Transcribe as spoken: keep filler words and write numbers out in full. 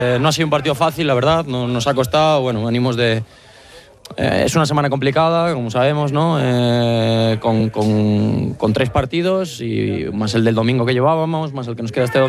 Eh, no ha sido un partido fácil, la verdad, no, nos ha costado, bueno, venimos de... Eh, es una semana complicada, como sabemos, ¿no? Eh, con, con, con tres partidos, y más el del domingo que llevábamos, más el que nos queda este domingo.